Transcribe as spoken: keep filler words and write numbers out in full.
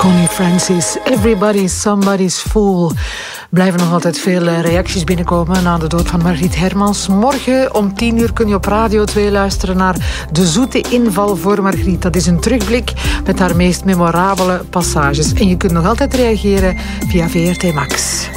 Connie Francis, Everybody's Somebody's Fool. Blijven nog altijd veel reacties binnenkomen na de dood van Margriet Hermans. Morgen om tien uur kun je op Radio twee luisteren naar De Zoete Inval voor Margriet. Dat is een terugblik met haar meest memorabele passages. En je kunt nog altijd reageren via V R T Max.